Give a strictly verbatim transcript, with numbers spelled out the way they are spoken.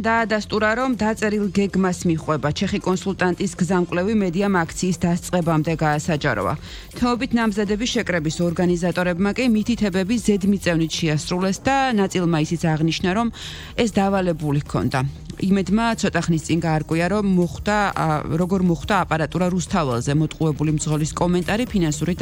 დაადასტურა, რომ დაწერილ გეგმას მიჰყვება ჩეხი კონსულტანტის გზამკვლევი მედიამ აქციის დასწყებამდე გაასაჯაროვა. თეობით ნამზადების შეკრების ორგანიზატორებმა კი მითითებები ზედმიწევნით შეასრულეს და ნაწილმა ისიც აღნიშნა, რომ ეს დავალებული ჰქონდა. იმედმა ცოტა ხნის წინ გაარკვია, რომ მოხდა, როგორ მოხდა აპარატურა რუსთაველზე მოტყუებული მძღოლის კომენტარი ფინანსური